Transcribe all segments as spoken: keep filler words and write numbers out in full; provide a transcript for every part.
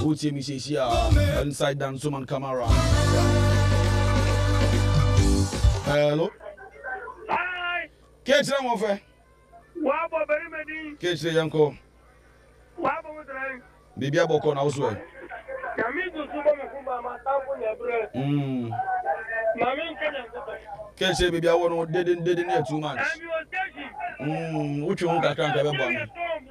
Uti mi sisi ya inside dance man camera. Hello. Hi. Ketra mo fe. Wa bo beri medi. Ketra yanko. Wa bo mo trai. Bibi aboko na uso e. Kami du subo me kumba ma tampo ne bre. Mm. Mami nkenya nkoto. Ketra bibi awo no dede dede ne too much. Ami o station. Mm, uchi un kakra nka be bon.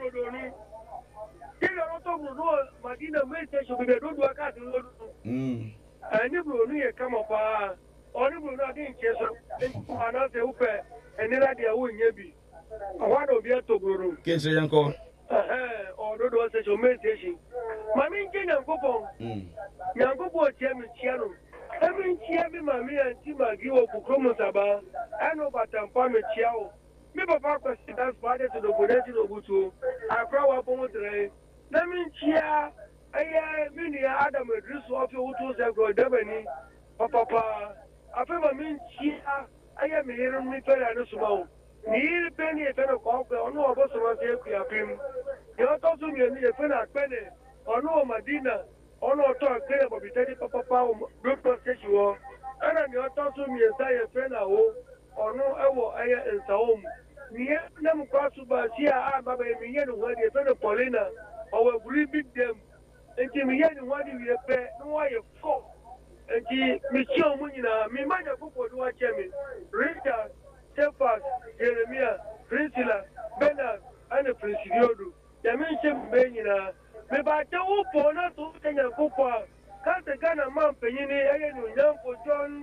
Kilo roto bro Madina me station be do do aka ti lo. Mm. Ani bro nu ye kama pa. Oni bro na din cheso. Ana se upe. Eni radio wo nyebi. Awado bi atogoro. Ketra yanko. Eh, o do do station me station. Mami nkenya nkopo. Mm. Nyankopo tie mi tie no. Emi tie mi mami anti magi wo kukromo saba. Eno batampa me tie o. Me papa question that's why to the boneti no butu. Akra wa pomo tre. Na mi chia aya mi ni Adam Idris of you to say go debani. Papa pa. Afa ma mi chia aya mi hero mi fere no sumo. Ni penny e fere ko pe onu obo so ma se ku apim. Yo to su mi ni e fere apene. Onu Madina. Onu to akere bo bitedi papa pa o doctor station wo. Ana ni o to su mi e sai e fere na wo. Ono ewo aya ensawom niye na mkwasu ba sia a baba emiye no wadi e fe Paulina o we guri big dem enti miye ni wadi wi pe no wa ye fo enti mi chi o munyina mi manya popo do wa chemi Richard Stefan Jeremia Priscilla Bernard and Prisciliodo ya mi che mbe nyina me ba te wo po na to kenya popo ka te kana man penyini eye ni nyampo John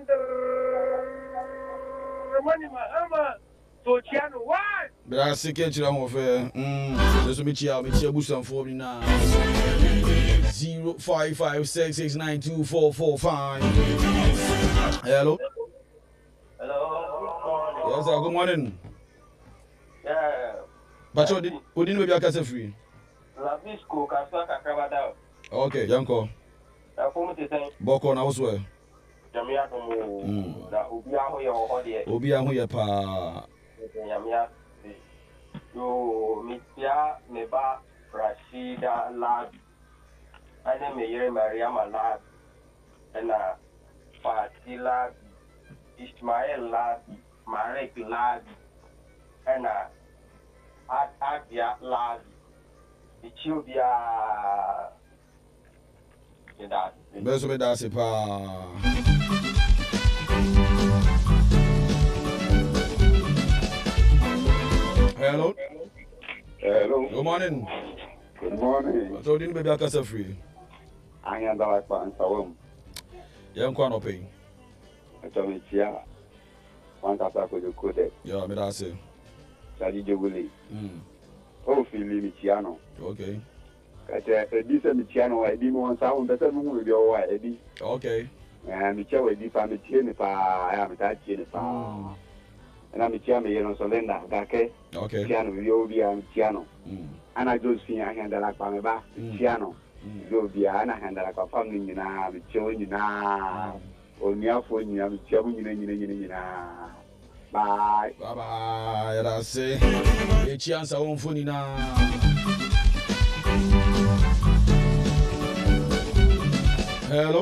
Money Mahama to Chiano why? Bra sike chira mo fe. Mm. Eso mi chia mi chia busan for me na. zero five five six six nine two four four five. Hello. Hello. Yes, sir. Good morning. Yeah. But you did you didn't be a free? La Visco Kasa Kakabada. Okay, yanko. Na fomu te say. Boko na uswe. Jamia to mo. Na obi aho ye ho de. Obi aho ye pa. Jamia. Yo mitia meba Rashida Lab. Ane me yere Maria Lab. Na Fatila Ismail Lab, Marek Lab. Na Adia Lab. Ethiopia. Beso me da se pa. Hello. Hello. Good morning. Good morning. So didn't be a casa free. I am the like one sawum. Young Quano pay. I told me chia. One kata ko ko de. Yeah, me da say. Jadi joguli. Mm. Oh, fili mi chiano. Okay. Kata edi se mi chiano wa edi mo sawum be se mu mu bi o wa edi. Okay. Eh mi chia wa edi pa mi chia ni pa ya mi ta chia ni pa. Na mi chia me yeno so lenda gake. Okay. Chiano bi o bi am chiano. Mm. Ana Josephine ahenda la pa me ba. Chiano. Yo bi ana ahenda la pa family nyina mi chia nyina. Oniafo nyina mi chia nyina nyina nyina nyina. Bye. Bye bye. That's it. A chance I won't phone now. Hello.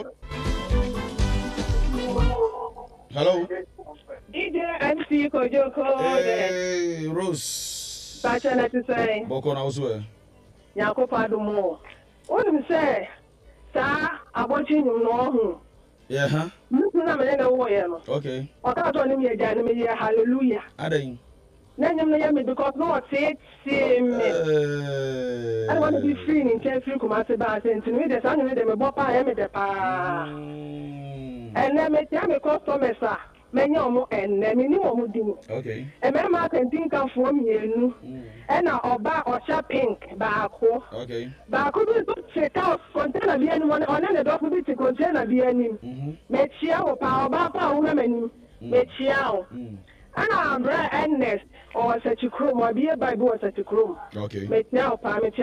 Hello. D J M C Kojoko. Hey, Rose. Bachelor to say. Boko na uswe. Yako Padumo. What do you say? Sir, I want you to know. Yeah, huh? Okay. Hallelujah. Adain. Because no say me. I want to be free in ten free come out about and to me the son with them about I am the pa. And then me tell me customers sir. Many more and minimum do. Okay. And member can think of from you. And now oba or pink back. Okay. Back to check out container be anyone on the document to container be any. Make sure power bapa women. Make sure. And I'm brand endless or such a chrome or be a Bible or such a chrome. Okay. Make now, Pamit.